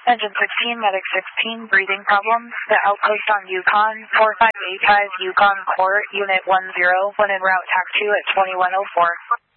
Engine 16, Medic 16, breathing problems. The outpost on Yukon, 4585 Yukon Court, Unit 10, when en route, TAC 2 at 2104.